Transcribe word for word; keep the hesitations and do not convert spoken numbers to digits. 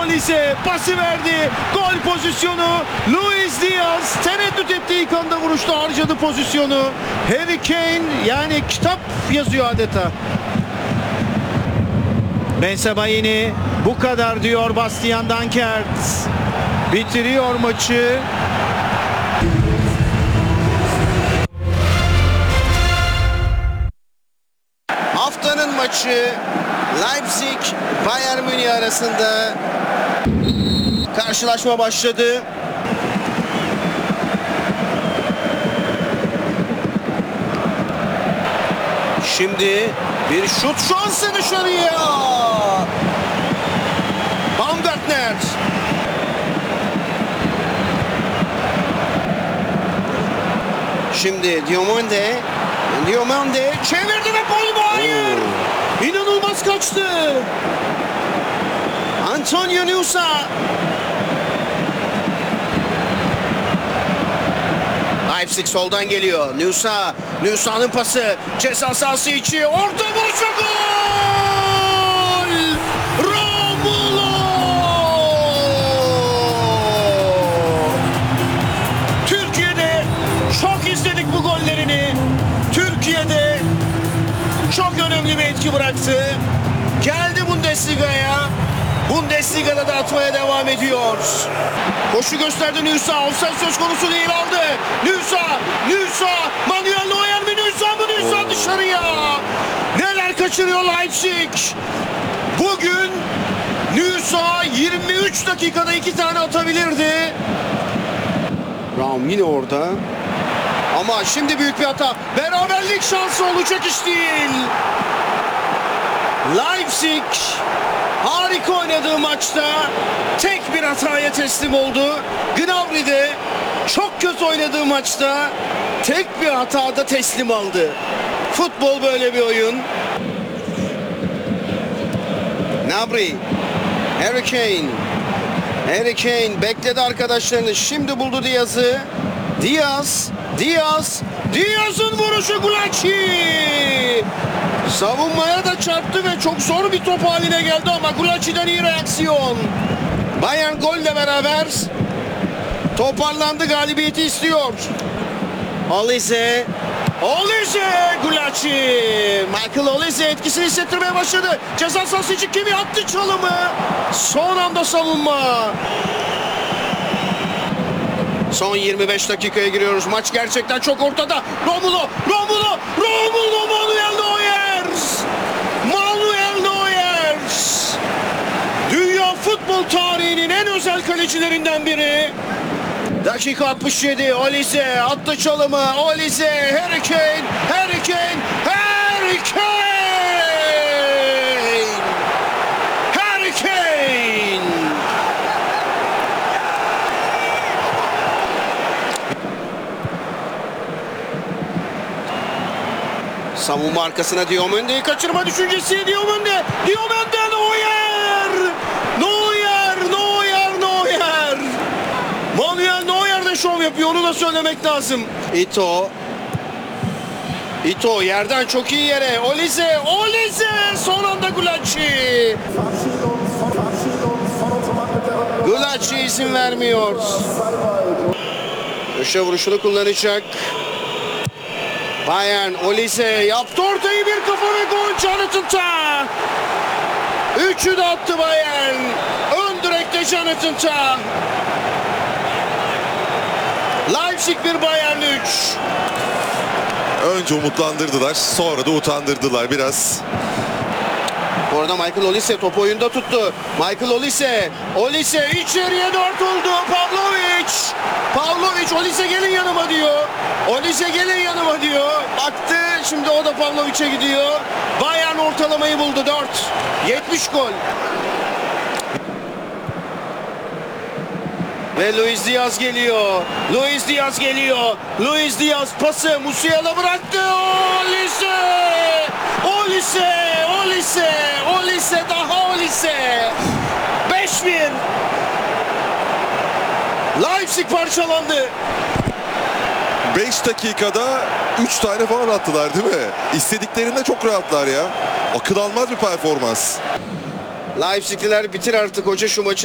Olise pası verdi. Gol pozisyonu. Luis Diaz tereddüt ettiği ilk anda vuruşta harcadı pozisyonu. Harry Kane yani kitap yazıyor adeta. Bensebaini bu kadar diyor Bastian Dankert. Bitiriyor maçı. Haftanın maçı Leipzig Bayern Münih arasında karşılaşma başladı. Şimdi bir şut şansı dışarıya. Baumgartner. Şimdi Diomande. Diomande çevirdi ve gol mu? Hayır. İnanılmaz kaçtı. Antonio Nusa. Leipzig soldan geliyor. Nusa. Nusa'nın pası. Ceza sahası içi. Orta vuruşu gol! Romulo! Türkiye'de çok izledik bu gollerini. Türkiye'de çok önemli bir etki bıraktı. Geldi Bundesliga'ya. Bundesliga'da da atmaya devam ediyor. Koşu gösterdi Nusa. Offside söz konusu değil, aldı. Nusa, Nusa, Manuel Neuer mi? Nusa mı? Nusa dışarıya. Neler kaçırıyor Leipzig. Bugün Nusa yirmi üç dakikada iki tane atabilirdi. Raum yine orada. Ama şimdi büyük bir hata. Beraberlik şansı olacak iş değil. Leipzig harika oynadığı maçta tek bir hataya teslim oldu. Gnabry de çok kötü oynadığı maçta tek bir hatada teslim aldı. Futbol böyle bir oyun. Gnabry, Harry Kane. Harry Kane bekledi arkadaşlarını. Şimdi buldu Diaz'ı. Diaz, Diaz, Diaz'ın vuruşu Gulacsi. Savunmaya da çarptı ve çok zor bir top haline geldi ama Gulacsi'den iyi reaksiyon. Bayern golle beraber toparlandı, galibiyeti istiyor. Olise, Olise, Gulacsi. Michael Olise etkisini hissettirmeye başladı. Ceza sahası için kimi attı çalımı. Son anda savunma. Son yirmi beş dakikaya giriyoruz. Maç gerçekten çok ortada. Romulo, Romulo, Romulo, Manuel Neuer. Manuel Neuer. Dünya futbol tarihinin en özel kalecilerinden biri. Dakika altmış yedi. Olise attı çalımı. Olise, Harry Kane, Harry Kane, Harry Kane. Harry Kane. Savunma arkasına Diomande'yi kaçırma düşüncesi. Diomande, Diomande, Neuer! Neuer, Neuer, Neuer! Manuel Neuer de şov yapıyor, onu da söylemek lazım. Ito. Ito yerden çok iyi yere. Olise, Olise! Son anda Gulacsi. Gulacsi izin vermiyor. Köşe vuruşunu kullanacak. Bayern, Olise yaptı ortayı, bir kafa ve gol. Jonathan Tah. Üçü de attı Bayern. Ön direkte Jonathan Tah. Leipzig bir, Bayern üç. Önce umutlandırdılar, sonra da utandırdılar biraz. Bu arada Michael Olise topu oyunda tuttu. Michael Olise, Olise içeriye dört oldu. Pavlovic, Pavlovic, Olise gelin yanıma diyor. Olise gelin yanıma diyor. Baktı, şimdi o da Pavlovic'e gidiyor. Bayern ortalamayı buldu, dört. yetmiş gol. Ve Luis Diaz geliyor. Luis Diaz geliyor. Luis Diaz pası Musiala bıraktı. Olise! Olise! Olise! Olise! Daha Olise! beş bir. Leipzig parçalandı. beş dakikada üç tane falan attılar değil mi? İstediklerinde çok rahatlar ya. Akıl almaz bir performans. Leipzigliler bitir artık hoca şu maçı.